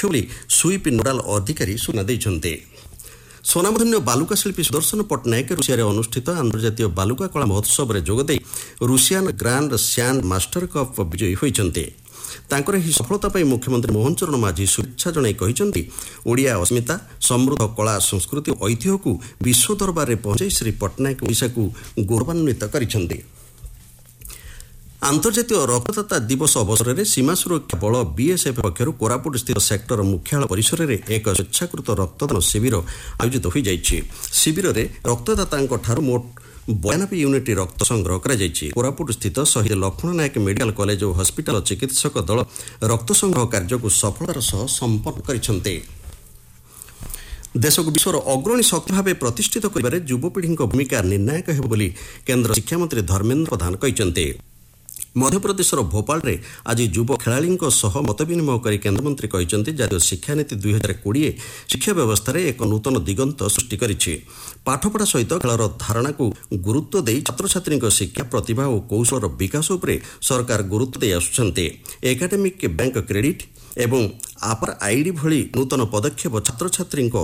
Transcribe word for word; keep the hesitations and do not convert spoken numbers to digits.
ମୁଖ୍ୟ ବୋଲି ସୁଇପି ନୋଡାଲ ଅଧିକାରୀ ସୂଚନା ଦେଇଛନ୍ତି। ସ୍ୱନାମଧନ୍ୟ ବାଲୁକା ଶିଳ୍ପୀ ସୁଦର୍ଶନ ପଟ୍ଟନାୟକ ରୁଷିଆରେ ଅନୁଷ୍ଠିତ ଆନ୍ତର୍ଜାତୀୟ ବାଲୁକା କଳା ମହୋତ୍ସବରେ ଯୋଗଦେଇ Russian grand sand master cup ବିଜୟୀ ହୋଇଛନ୍ତି। ତାଙ୍କର ଏହି ସଫଳତା ପାଇଁ ମୁଖ୍ୟମନ୍ତ୍ରୀ ମୋହନ ଚରଣ ମାଝୀ ଶୁଭେଚ୍ଛା ଜଣାଇ କହିଛନ୍ତି, ଓଡ଼ିଆ ଅସ୍ମିତା ସମୃଦ୍ଧ କଳା ସଂସ୍କୃତି ଓ ଐତିହ୍ୟକୁ ବିଶ୍ୱ ଦରବାରରେ ପହଞ୍ଚାଇ ଶ୍ରୀ ପଟ୍ଟନାୟକ ଓଡ଼ିଶାକୁ ଗୌରବାନ୍ୱିତ କରିଛନ୍ତି। ଆନ୍ତର୍ଜାତୀୟ ରକ୍ତଦାତା ଦିବସ ଅବସରରେ ସୀମା ସୁରକ୍ଷା ବଳ ବିଏସ୍ଏଫ୍ ପକ୍ଷରୁ କୋରାପୁଟ ସ୍ଥିତ ସେକ୍ଟର ମୁଖ୍ୟାଳୟ ପରିସରରେ ଏକ ସ୍ୱେଚ୍ଛାକୃତ ରକ୍ତଦାନ ଶିବିର ଆୟୋଜିତ ହୋଇଯାଇଛି। ଶିବିରରେ ରକ୍ତଦାତାଙ୍କଠାରୁ ମୋଟ ବୟାନବେ ୟୁନିଟ୍ ରକ୍ତ ସଂଗ୍ରହ କରାଯାଇଛି। କୋରାପୁଟ ସ୍ଥିତ ଶହୀଦ ଲକ୍ଷ୍ମଣ ନାୟକ ମେଡିକାଲ କଲେଜ ଓ ହସ୍ପିଟାଲ ଚିକିତ୍ସକ ଦଳ ରକ୍ତ ସଂଗ୍ରହ କାର୍ଯ୍ୟକୁ ସଫଳତାର ସହ ସମ୍ପନ୍ନ କରିଛନ୍ତି। ଦେଶକୁ ବିଶ୍ୱର ଅଗ୍ରଣୀ ଶକ୍ତି ଭାବେ ପ୍ରତିଷ୍ଠିତ କରିବାରେ ଯୁବପିଢ଼ିଙ୍କ ଭୂମିକା ନିର୍ଣ୍ଣାୟକ ହେବ ବୋଲି କେନ୍ଦ୍ର ଶିକ୍ଷାମନ୍ତ୍ରୀ ଧର୍ମେନ୍ଦ୍ର ପ୍ରଧାନ କହିଛନ୍ତି। ମଧ୍ୟପ୍ରଦେଶର ଭୋପାଳରେ ଆଜି ଯୁବ ଖେଳାଳିଙ୍କ ସହ ମତ ବିନିମୟ କରି କେନ୍ଦ୍ରମନ୍ତ୍ରୀ କହିଛନ୍ତି, ଜାତୀୟ ଶିକ୍ଷାନୀତି ଦୁଇ ହଜାର କୋଡ଼ିଏ ଶିକ୍ଷା ବ୍ୟବସ୍ଥାରେ ଏକ ନୂତନ ଦିଗନ୍ତ ସୃଷ୍ଟି କରିଛି। ପାଠପଢ଼ା ସହିତ ଖେଳର ଧାରଣାକୁ ଗୁରୁତ୍ୱ ଦେଇ ଛାତ୍ରଛାତ୍ରୀଙ୍କ ଶିକ୍ଷା ପ୍ରତିଭା ଓ କୌଶଳର ବିକାଶ ଉପରେ ସରକାର ଗୁରୁତ୍ୱ ଦେଇ ଆସୁଛନ୍ତି। ଏକାଡେମିକ୍ ବ୍ୟାଙ୍କ କ୍ରେଡିଟ୍ ଏବଂ ଆପାର ଆଇଡି ଭଳି ନୂତନ ପଦକ୍ଷେପ ଛାତ୍ରଛାତ୍ରୀଙ୍କ